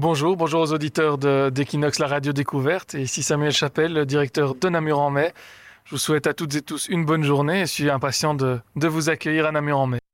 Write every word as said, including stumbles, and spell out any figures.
Bonjour, bonjour aux auditeurs de- d'Equinox, la radio découverte. Et ici Samuel Chapelle, le directeur de Namur en Mai. Je vous souhaite à toutes et tous une bonne journée et je suis impatient de, de vous accueillir à Namur en Mai.